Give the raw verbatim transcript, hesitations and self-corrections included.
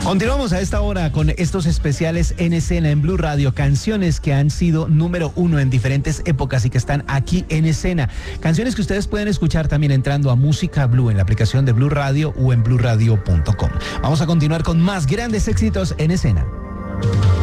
Continuamos a esta hora con estos especiales en escena en Blue Radio, canciones que han sido número uno en diferentes épocas y que están aquí en escena. Canciones que ustedes pueden escuchar también entrando a Música Blue en la aplicación de Blue Radio o en blue radio punto com. Vamos a continuar con más grandes éxitos en escena.